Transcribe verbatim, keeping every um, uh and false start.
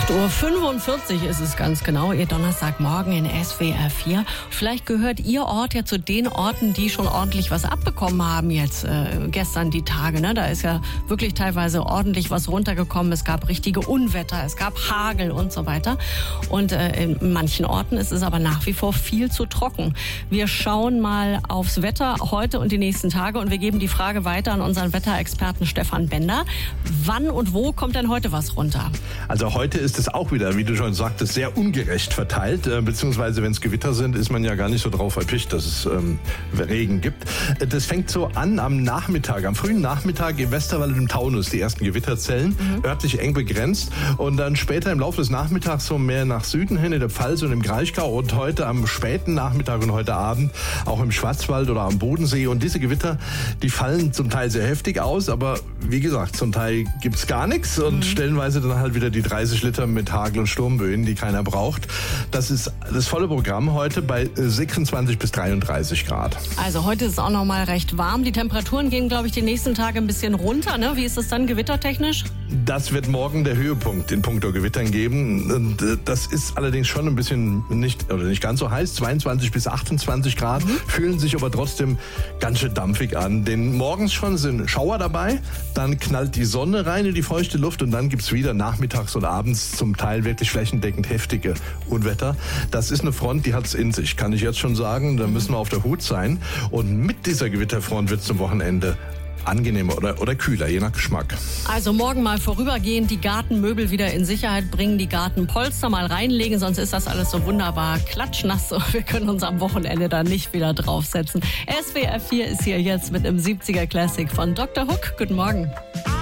acht Uhr fünfundvierzig ist es ganz genau, Ihr Donnerstagmorgen in S W R vier. Vielleicht gehört Ihr Ort ja zu den Orten, die schon ordentlich was abbekommen haben jetzt äh, gestern die Tage. Ne? Da ist ja wirklich teilweise ordentlich was runtergekommen. Es gab richtige Unwetter, es gab Hagel und so weiter. Und äh, in manchen Orten ist es aber nach wie vor viel zu trocken. Wir schauen mal aufs Wetter heute und die nächsten Tage und wir geben die Frage weiter an unseren Wetterexperten Stefan Bender. Wann und wo kommt denn heute was runter? Also heute ist es auch wieder, wie du schon sagtest, sehr ungerecht verteilt. Äh, beziehungsweise wenn es Gewitter sind, ist man ja gar nicht so drauf erpicht, dass es ähm, Regen gibt. Das fängt so an am Nachmittag, am frühen Nachmittag im Westerwald und im Taunus, die ersten Gewitterzellen, mhm. örtlich eng begrenzt. Und dann später im Laufe des Nachmittags so mehr nach Süden hin, in der Pfalz und im Kraichgau. Und heute am späten Nachmittag und heute Abend auch im Schwarzwald oder am Bodensee. Und diese Gewitter, die fallen zum Teil sehr heftig aus, aber wie gesagt, zum Teil gibt's gar nichts und mhm. stellenweise dann halt wieder die dreißig Liter mit Hagel und Sturmböen, die keiner braucht. Das ist das volle Programm heute bei sechsundzwanzig bis dreiunddreißig Grad. Also heute ist es auch noch mal recht warm. Die Temperaturen gehen, glaube ich, die nächsten Tage ein bisschen runter. Ne? Wie ist es dann gewittertechnisch? Das wird morgen der Höhepunkt in puncto Gewittern geben. Und das ist allerdings schon ein bisschen nicht, oder nicht ganz so heiß. zweiundzwanzig bis achtundzwanzig Grad, mhm. fühlen sich aber trotzdem ganz schön dampfig an. Denn morgens schon sind Schauer dabei, dann knallt die Sonne rein in die feuchte Luft und dann gibt's wieder nachmittags und abends zum Teil wirklich flächendeckend heftige Unwetter. Das ist eine Front, die hat's in sich, kann ich jetzt schon sagen. Da müssen wir auf der Hut sein. Und mit dieser Gewitterfront wird's zum Wochenende angenehmer oder, oder kühler, je nach Geschmack. Also morgen mal vorübergehend die Gartenmöbel wieder in Sicherheit bringen, die Gartenpolster mal reinlegen, sonst ist das alles so wunderbar klatschnass und wir können uns am Wochenende da nicht wieder draufsetzen. S W R vier ist hier jetzt mit einem siebziger Classic von Doktor Hook. Guten Morgen.